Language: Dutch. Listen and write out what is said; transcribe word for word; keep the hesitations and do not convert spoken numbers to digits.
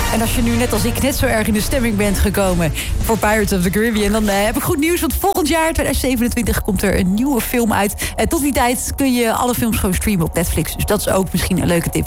En als je nu net als ik net zo erg in de stemming bent gekomen voor Pirates of the Caribbean, dan uh, heb ik goed nieuws. Want volgend jaar, twintig zevenentwintig, komt er een nieuwe film uit. En tot die tijd kun je alle films gewoon streamen op Netflix. Dus dat is ook misschien een leuke tip.